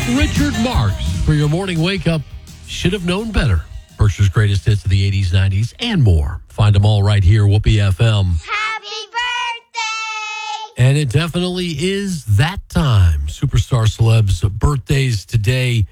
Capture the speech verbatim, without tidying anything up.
Richard Marks for your morning wake up. Should have known better. Berkshire's greatest hits of the eighties, nineties, and more. Find them all right here, Whoopee F M. Happy birthday! And it definitely is that time. Superstar celebs' birthdays today.